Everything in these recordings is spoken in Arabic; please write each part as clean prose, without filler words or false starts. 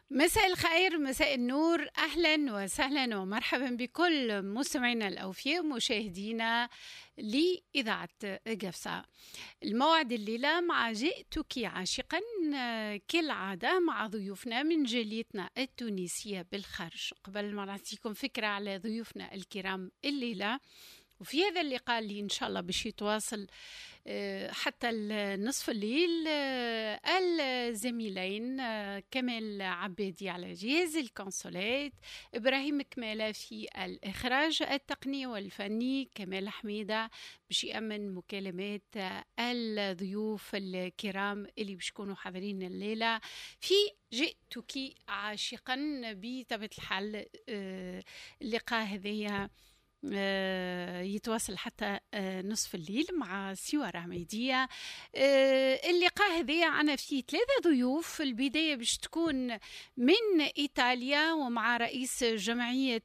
مساء الخير، مساء النور، أهلا وسهلا ومرحبا بكل مستمعينا الأوفياء مشاهدينا لإذاعة قفصة. الموعد الليلة مع جئتك عاشقا كالعادة مع ضيوفنا من جاليتنا التونسية بالخارج. قبل ما نعطيكم فكرة على ضيوفنا الكرام الليلة، وفي هذا اللقاء اللي إن شاء الله باش يتواصل حتى نصف الليل، الزميلين كمال عبادي على جهاز الكونسولات، إبراهيم كمالة في الإخراج التقني والفني، كمال حميدة باش يأمن مكالمات الضيوف الكرام اللي باش يكونوا حاضرين الليلة في جئتك عاشقا. بطبيعة الحال اللقاء هذايا يتواصل حتى نصف الليل مع سوارة عميدية. اللقاء هذا عنا فيه 3 ضيوف. البداية باش تكون من إيطاليا ومع رئيس جمعية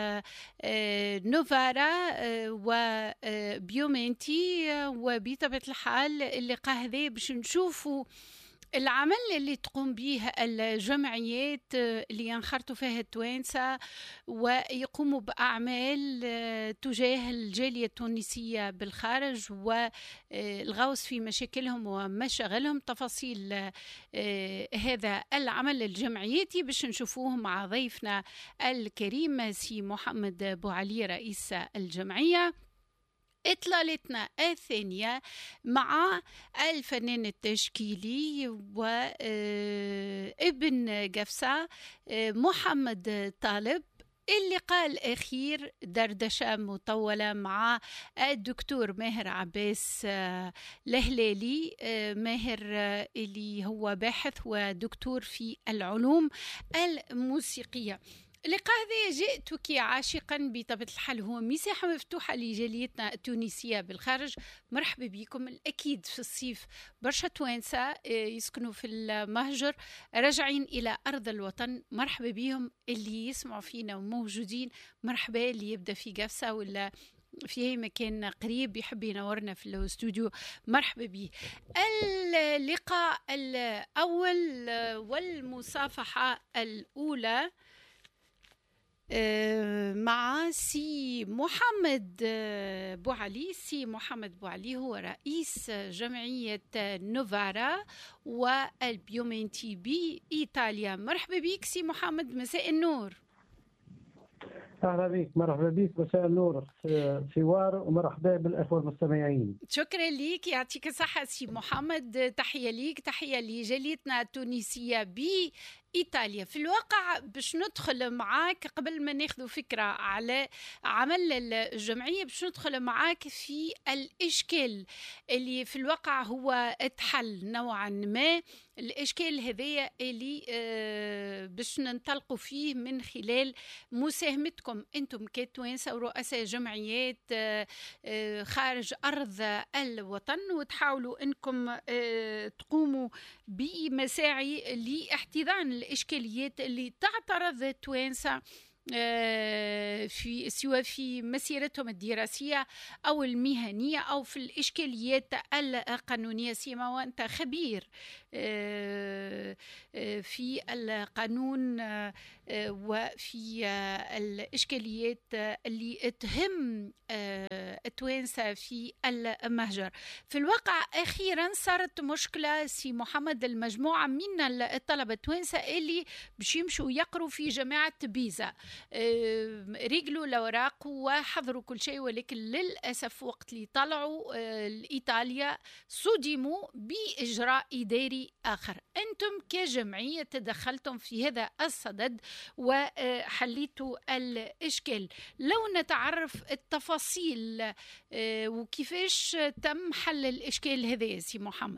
نوفارا وبيومنتي، وبطبيعة الحال اللقاء هذا باش نشوفوا العمل اللي تقوم به الجمعيات اللي ينخرطوا فيها التوانسة ويقوموا بأعمال تجاه الجالية التونسية بالخارج والغوص في مشاكلهم ومشاغلهم. تفاصيل هذا العمل الجمعياتي باش نشوفوه مع ضيفنا الكريم سي محمد بوعلي رئيس الجمعية. إطلالتنا الثانية مع الفنان التشكيلي وابن قفصة محمد طالب. اللقاء الأخير دردشة مطولة مع الدكتور ماهر عباس الهلالي. ماهر اللي هو باحث ودكتور في العلوم الموسيقية. اللقاء هذا جئتك عاشقا بطبيعة الحال هو مساحة مفتوحة لجاليتنا التونسية بالخارج. مرحبا بكم. الأكيد في الصيف برشا توانسة يسكنوا في المهجر راجعين إلى أرض الوطن. مرحبا بهم اللي يسمعوا فينا وموجودين. مرحبا اللي يبدأ في قفصة ولا في أي مكان قريب يحب ينورنا في الاستوديو. مرحبا به. اللقاء الأول والمصافحة الأولى مع سي محمد بوعلي. سي محمد بوعلي هو رئيس جمعية نوفارا والبيومنتي بإيطاليا. مرحبا بك سي محمد، مساء النور. أهلا بك، مرحبا بك، مساء النور سوار، ومرحبا بالأخوة المستمعين. شكرا لك، يعطيك الصحة سي محمد. تحية ليك، تحية لجاليتنا التونسية بإيطاليا. في الواقع باش ندخل معاك قبل ما ناخذ فكرة على عمل الجمعية، باش ندخل معاك في الإشكال اللي في الواقع هو اتحل نوعا ما. الإشكال هذايا اللي باش ننطلقوا فيه من خلال مساهمتكم أنتم كتوانسة ورؤساء جمعيات خارج أرض الوطن، وتحاولوا أنكم تقوموا بمساعي لاحتضان الإشكاليات اللي تعترض التوانسة في سواء في مسيرتهم الدراسية أو المهنية أو في الإشكاليات القانونية. سيما وأنت خبير في القانون وفي الإشكاليات اللي تهم التوانسة في المهجر. في الواقع أخيرا صارت مشكلة سي محمد، المجموعة من الطلبة التوانسة اللي باش يمشوا يقروا في جامعة بيزا رجلوا الأوراق وحضروا كل شيء، ولكن للأسف وقت اللي طلعوا لإيطاليا صدموا بإجراء إداري آخر. أنتم كجمعية تدخلتم في هذا الصدد وحليتوا الإشكال. لو نتعرف التفاصيل وكيفاش تم حل الإشكال هذا يا سي محمد.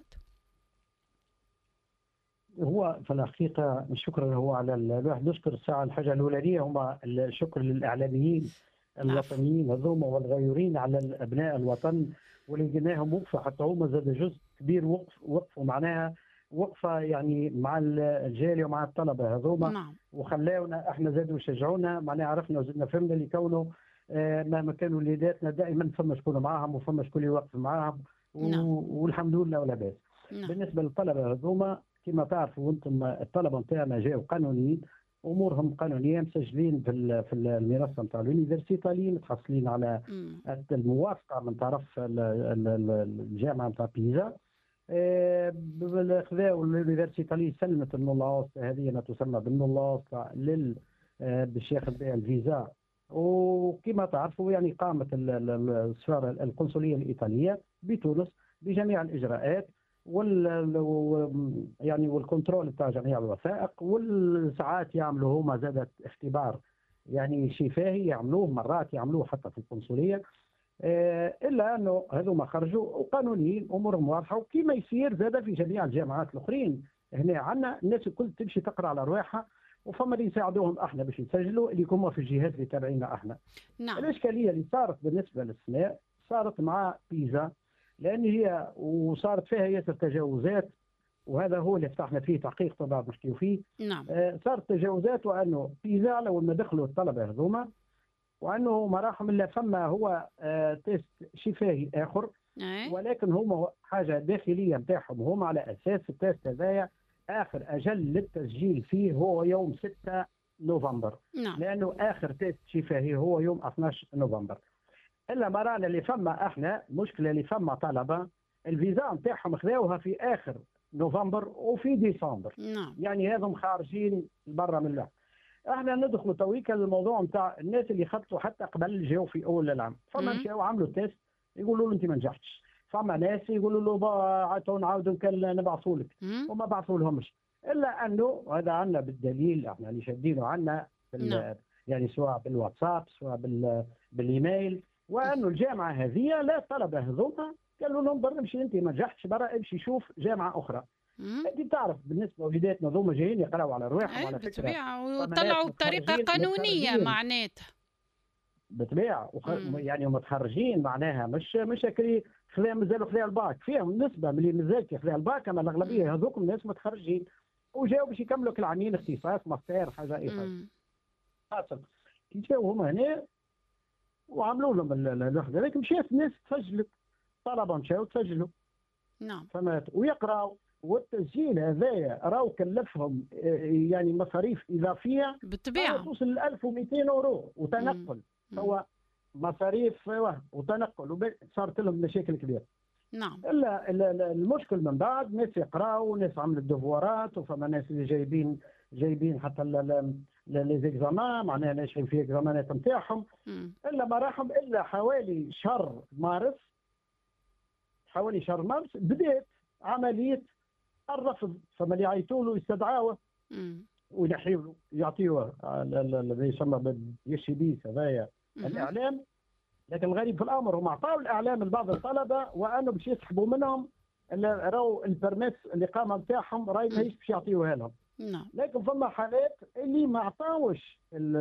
هو في الحقيقة الشكر هو على الواحد نشكر الساعة. الحاجة الأولانية هما الشكر للإعلاميين الوطنيين هذوما والغيورين على أبناء الوطن، واللي لقيناهم وقفة حتى هما زاد جزء كبير وقفوا معناها وقفة يعني مع الجالية ومع الطلبة هذوما، وخلاونا احنا زادوا يشجعونا معناها. عرفنا وزدنا فهمنا اللي كونوا مهما كانوا وليداتنا دائما فما شكون معاهم وفما شكون يوقف معاهم والحمد لله ولا بأس. بالنسبة للطلبة هذوما كما تعرفوا أنتم الطلبة نتاعنا جاوا قانونيين، امورهم قانونيه، مسجلين في المنصه نتاع اليونيفرسيتالي، متحصلين على الموافقه من طرف الجامعه نتاع بيزا. خذاو اليونيفرسيتالي سلمت النولاس، هذه ما تسمى بالنولاس باش ياخذ بها الفيزا. وكما تعرفوا يعني قامت السفاره القنصليه الايطاليه بتونس بجميع الاجراءات يعني والكنترول بتاع جميع الوثائق، والساعات يعملوا هما زادت اختبار يعني شفاهي، يعملوه مرات يعملوه حتى في القنصليه. الا انه هذوما خرجوا وقانونيين، امورهم واضحه، وكما يصير زاد في جميع الجامعات الاخرين. هنا عندنا الناس الكل تمشي تقرا على رواحها، وفما اللي يساعدوهم احنا باش يسجلوا، اللي هما في الجهات اللي تابعينا احنا. نعم. الاشكاليه اللي صارت بالنسبه للسناء صارت مع بيزا، لان هي وصارت فيها ياسر تجاوزات، وهذا هو اللي فتحنا فيه تحقيق طبعا نحكيو فيه. نعم. صارت تجاوزات، وانه بيزا لو ما دخلوا الطلبه هذوما، وانه ما راحوا الا فما هو تيست شفاهي اخر، ولكن هما حاجه داخليه نتاعهم هم، على اساس التيست هذايا اخر اجل للتسجيل فيه هو يوم 6 نوفمبر. نعم. لانه اخر تيست شفاهي هو يوم 12 نوفمبر. الا مرانا اللي فما احنا مشكله، اللي فما طلبه الفيزا نتاعهم خذاوها في اخر نوفمبر وفي ديسمبر. نعم. يعني هذم خارجين برا من اللعب. احنا ندخلوا تويكا للموضوع نتاع الناس اللي خطوا حتى قبل جاوا في اول العام، فما مشاو عملوا تيست يقولوا له انت ما نجحتش، فما ناس يقولوا له نعاودوا نبعثوا لك، وما بعثوا لهمش. الا انه هذا عندنا بالدليل، احنا اللي شادينه عندنا يعني سواء بالواتساب سواء بالايميل، وانه الجامعه هذه لا طلبه هذوما قالوا لهم برا امشي، انت ما نجحتش برا امشي شوف جامعه اخرى. انت تعرف بالنسبه لوليداتنا هذوما جايين يقراوا على رواحهم على فكره، بالطبيعه، وطلعوا بطريقه قانونيه معناتها بالطبيعه، يعني متخرجين معناها مش هكري مازالوا خذا الباك، فيهم نسبه من اللي مازالت خذا الباك، اما الاغلبيه هذوكم ناس متخرجين وجاوا باش يكملوا كالعامين اختصاص ماستر حاجه اي حاجه. كي جاوا هما هنا وعملوا لهم الوحده، لكن مشات الناس تسجلت، طلبه مشاو تسجلوا. نعم. فهمت؟ ويقراوا، والتسجيل هذايا راهو كلفهم يعني مصاريف اضافيه بالطبيعه توصل ل 1200 يورو وتنقل. هو مصاريف وتنقل، صارت لهم مشاكل كبيره. نعم. الا المشكل من بعد ناس يقراوا وناس عملت دفوارات، وفما ناس اللي جايبين حتى لي زيكزامان، معناها ناشئين في اكزامانات نتاعهم. الا ما راحهم الا حوالي شهر مارس بدات عمليه الرفض. فما اللي يعيطوا له يستدعوه وينحيوا له، يعطيوه الذي يسمى باليشيبيس هذايا الاعلام. لكن الغريب في الامر هم اعطاوا الاعلام لبعض الطلبه، وانه باش يسحبوا منهم راهو البرميس الاقامه نتاعهم راهي ماهيش باش يعطيوها لهم. نعم. لكن فما حالات اللي ما عطاوش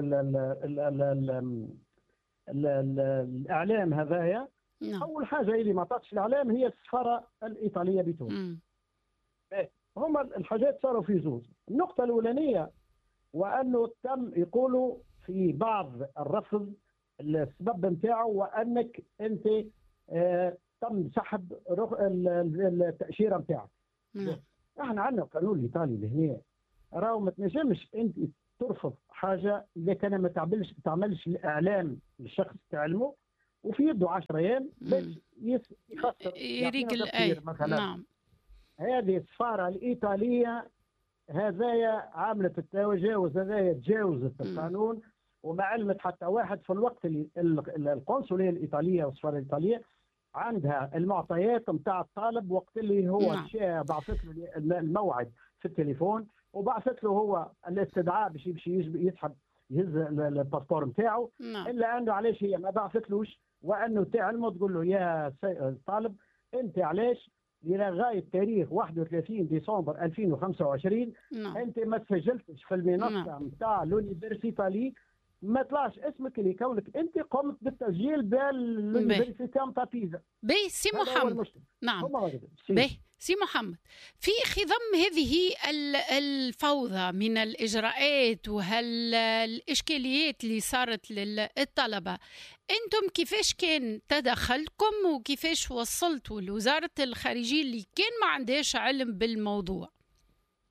الاعلام هذايا. اول حاجه اللي ما عطاتش الاعلام هي السفاره الايطاليه بتونس. هما الحاجات صاروا في زوز. النقطه الاولانيه وانه تم يقولوا في بعض الرفض السبب نتاعو، وانك انت تم سحب التاشيره نتاعك. احنا عندنا القانون الايطالي لهنا راهو ما تنجمش انت ترفض حاجه اذا كان ما تعملش الاعلام للشخص تعلمه وفي يده 10 ايام باش يفسر يريك الايه مثلا. نعم. هذه السفاره الايطاليه هذايا عملت التجاوز هذايا، تجاوزت القانون وما علمت حتى واحد. في الوقت اللي القنصليه الايطاليه والسفاره الايطاليه عندها المعطيات نتاع الطالب، وقت اللي هو بعثت له الموعد في التليفون، وبعثت له هو الاستدعاء باش يسحب يهز الباسبور نتاعو. الا انه علاش هي ما بعثتلوش، وانه تعلمه تقول له يا الطالب انت علاش لغايه تاريخ 31 ديسمبر 2025 انت ما تسجلتش في المنصه نتاع لونيفرسيتالي، ما طلعش اسمك لكونك انت قمت بالتسجيل باليونيفرسيتي نتاع بيزا. بي سي محمد. نعم. بي سي محمد، في خضم هذه الفوضى من الإجراءات وهالإشكاليات اللي صارت للطلبة، أنتم كيفاش كان تدخلكم وكيفاش وصلتوا لوزارة الخارجية اللي كان ما عندهاش علم بالموضوع؟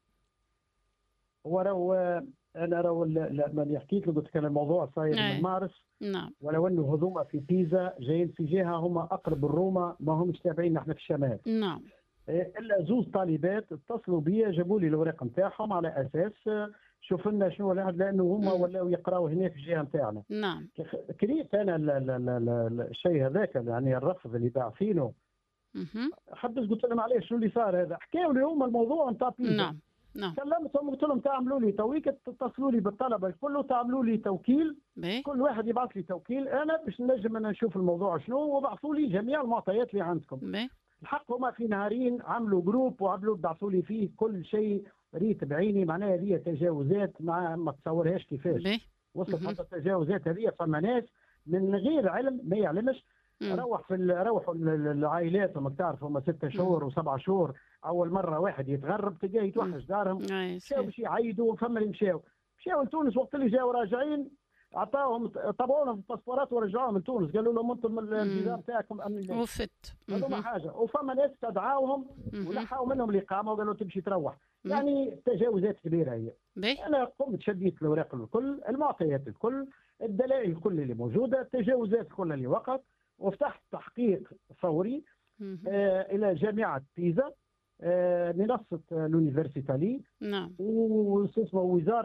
هو انا لما حكيت له قلت كان الموضوع صاير من مارس. نعم. ولو انه هذوما في بيزا جايين في جهه هم اقرب الروما، ما همش تابعين نحن في الشمال. نعم. الا زوز طالبات اتصلوا بي جابوا لي الاوراق نتاعهم على اساس شوف لنا شنو لانه هما ولاو يقراوا هنا في الجهه نتاعنا. نعم. كريت انا الشيء هذاك يعني الرفض اللي باعثينه. حبيت قلت لهم عليه شنو اللي صار هذا، حكاوا لي هم الموضوع نتاع بيزا. نعم. نعم. كلمتهم قلت لهم تعملوا لي تويك، تتصلوا لي بالطلبه كله تعملوا لي توكيل. كل واحد يبعث لي توكيل انا باش نجم انا نشوف الموضوع شنو، وبعثوا لي جميع المعطيات اللي عندكم. الحق هما في نهارين عملوا جروب وعملوا بعثوا لي فيه كل شيء، ريت بعيني معناها هذه تجاوزات ما تصورهاش كيفاش وصلت. حتى التجاوزات هذه فما ناس من غير علم ما يعلمش روحوا العائلات وما تعرف هما 6 شهور و7 شهور. اول مره واحد يتغرب تلقاه يتوحش دارهم. مشاو باش يعيدوا، فما اللي مشاو لتونس، وقت اللي جاوا راجعين عطاهم طبعوا لهم الباسبورات ورجعوهم من تونس، قالوا لهم انتم الفيزا نتاعكم امنيه وفت هذوما حاجه. وفما ناس استدعاوهم ولحقوا منهم الاقامه وقالوا تمشي تروح. يعني تجاوزات كبيره هي. انا قمت شديت الاوراق الكل، المعطيات الكل، الدلائل الكل اللي موجوده، التجاوزات الكل اللي وقعت، وفتحت تحقيق فوري الى جامعه بيزا، منصه اليونيفرسيتالي. نعم. واسمه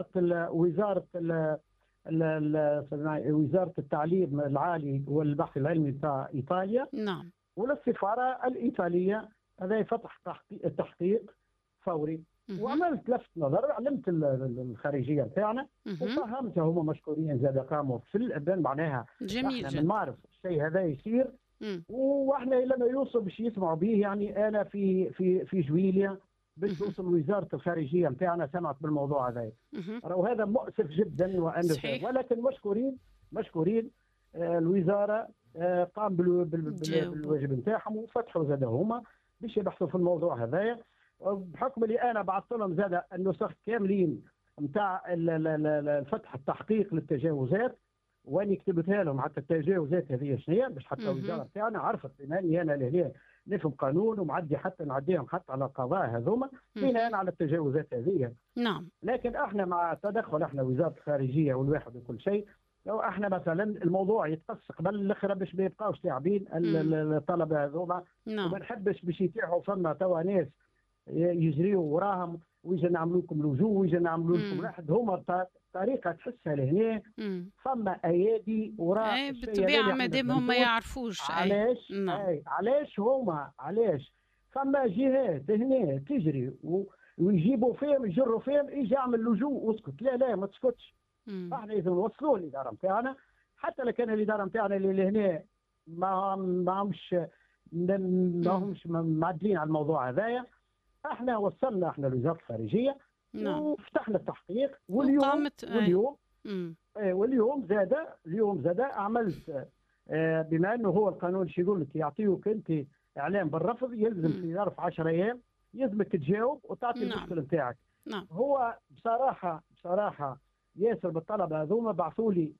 وزاره التعليم العالي والبحث العلمي بتاع ايطاليا. نعم. وللسفاره الايطاليه. هذا فتح تحقيق فوري. وعملت لفت نظر، علمت الخارجيه بتاعنا وفهمتهم، هم مشكورين زاد قاموا في الابان معناها. جميل جدا. من معرف الشيء هذا يصير. واحنا لما يوصل باش يسمعوا به. يعني انا في جويليا باش توصل وزاره الخارجيه نتاعنا سمعت بالموضوع هذا. راهو هذا مؤسف جدا ولكن مشكورين الوزاره قام بالواجب نتاعهم وفتحوا زاد هما باش يبحثوا في الموضوع هذايا. بحكم اللي انا بعثت لهم زاد النسخ كاملين نتاع فتح التحقيق للتجاوزات، واني كتبتها لهم حتى التجاوزات هذه شنو باش حتى الوزاره تاعنا عرفت بانني انا لهنا نفهم قانون ومعدي حتى نعديهم حتى على القضاء هذوما بناء على التجاوزات هذه. نعم. لكن احنا مع تدخل احنا وزاره الخارجيه والواحد وكل شيء، لو احنا مثلا الموضوع يتقص قبل الاخر باش ما يبقاوش لاعبين الطلبه هذوما. وما نحبش باش يتيحوا فما توا ناس يجريوا وراهم ويجي نعملوا لكم لجوء ويجي نعملوا لكم واحد. هما طريقه تحسها لهنا فما ايادي وراء بالطبيعه مادام هم ما يعرفوش. علاش فما جهات هنا تجري ويجيبوا فيهم يجروا فيهم يجي يعمل لجوء واسكت. لا ما تسكتش. احنا لازم نوصلوا الاداره نتاعنا، حتى لو كان الاداره نتاعنا اللي هنا ما همش معدلين على الموضوع هذايا. احنا وصلنا احنا لوزاره الخارجيه. نعم. وفتحنا التحقيق. واليوم زاد عملت بما انه هو القانون شو يقول لك يعطيوك انت اعلام بالرفض، يلزم في ظرف 10 ايام يلزمك تجاوب وتعطي المشكل نتاعك. نعم. هو بصراحه ياسر بالطلبه هذوما بعثوا لي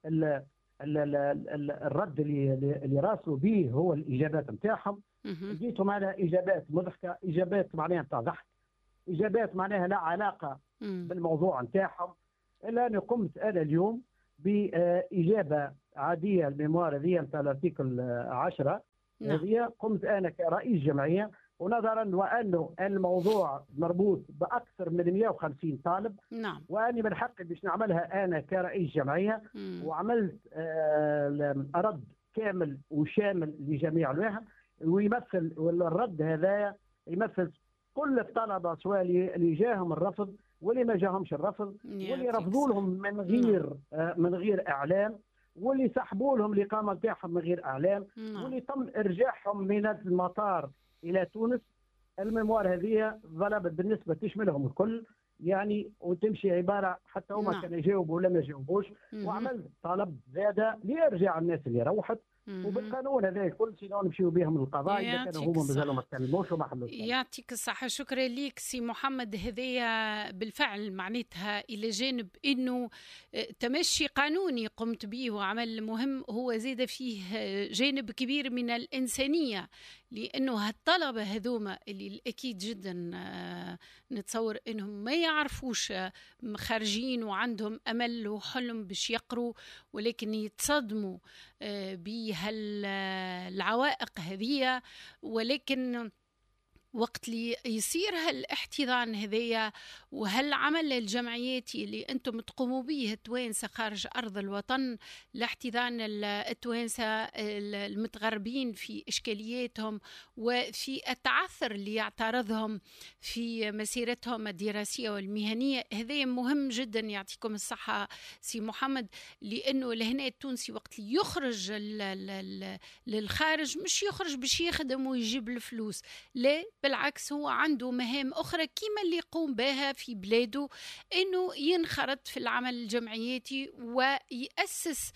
الرد اللي راسلوا به هو الاجابات نتاعهم. جيتهم على اجابات مضحكه، اجابات معناها نتاع ضحك، اجابات معناها لا علاقه بالموضوع نتاعهم. الا اني قمت انا اليوم باجابه عاديه الميموار هذه نتاع الارتيكل 10 هذه. قمت انا كرئيس جمعيه، ونظرا وانه الموضوع مربوط باكثر من 150 طالب. نعم. واني من حقي باش نعملها انا كرئيس جمعيه. وعملت رد كامل وشامل لجميع الواحد، ويمثل والرد هذا يمثل كل الطلبه سواء اللي جاهم الرفض واللي ما جاهمش الرفض، واللي رفضوا لهم من غير اعلام، واللي سحبوا لهم الاقامه نتاعهم من غير اعلام، واللي تم ارجاعهم من المطار الى تونس. الميموار هذه ظلمت بالنسبه تشملهم الكل يعني، وتمشي عباره حتى هما كانوا يجاوبوا ولا ما يجاوبوش. وعملت طلب زاده ليرجع الناس اللي روحت وبالقانون هذا الكل سينو نمشيو بهم للقضاء اذا كانوا هما مازالوا ما تكلموش وما حلوش. يعطيك الصحه. شكرا ليك سي محمد. هذايا بالفعل معناتها الى جانب انه تمشي قانوني قمت به وعمل مهم، هو زاد فيه جانب كبير من الانسانيه، لانه هالطلبه هذوما اللي اكيد جدا نتصور انهم ما يعرفوش خارجين وعندهم امل وحلم باش يقروا، ولكن يتصدموا بهالعوائق هذه. ولكن وقت اللي يصير هالاحتضان هذيا وهالعمل الجمعياتي اللي انتم تقوموا به التوانسه خارج ارض الوطن لاحتضان التوانسه المتغربين في اشكالياتهم وفي التعثر اللي يعترضهم في مسيرتهم الدراسيه والمهنيه، هذا مهم جدا. يعطيكم الصحه سي محمد، لانه لهنا التونسي وقت اللي يخرج للخارج مش يخرج باش يخدم ويجيب الفلوس، لا بالعكس هو عنده مهام أخرى كيما اللي يقوم بها في بلاده، إنه ينخرط في العمل الجمعياتي ويأسس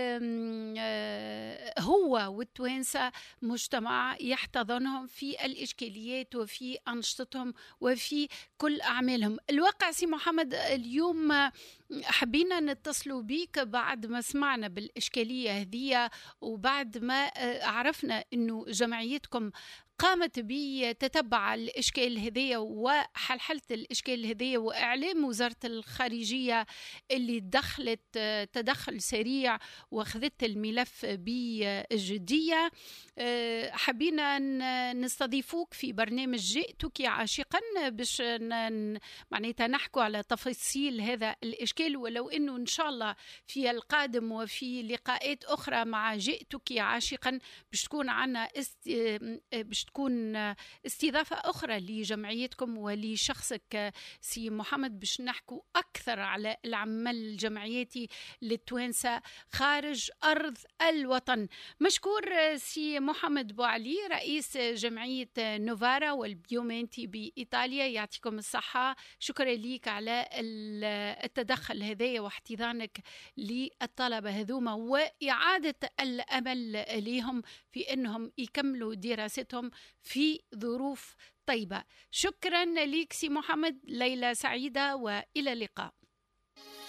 هو والتوانسة مجتمع يحتضنهم في الإشكاليات وفي أنشطتهم وفي كل أعمالهم. الواقع سي محمد اليوم حبينا نتصلوا بيك بعد ما سمعنا بالإشكالية هذه وبعد ما عرفنا إنه جمعيتكم قامت بتتبع الإشكال هذية وحلحلة الإشكال هذية وإعلام وزارة الخارجية اللي دخلت تدخل سريع واخذت الملف بجدية. حبينا نستضيفوك في برنامج جئتك عاشقا باش معناتها نحكوا على تفاصيل هذا الإشكال، ولو أنه إن شاء الله في القادم وفي لقاءات أخرى مع جئتك عاشقا باش تكون عنا باش تكون استضافة أخرى لجمعيتكم ولشخصك سي محمد باش نحكوا أكثر على العمل الجمعياتي للتوانسة خارج أرض الوطن. مشكور سي محمد بوعلي رئيس جمعية نوفارا والبيومنتي بإيطاليا، يعطيكم الصحة. شكرا ليك على التدخل هذا واحتضانك للطلبة هذوما وإعادة الأمل لهم في أنهم يكملوا دراستهم في ظروف طيبة. شكرا ليك سي محمد، ليلة سعيدة وإلى اللقاء.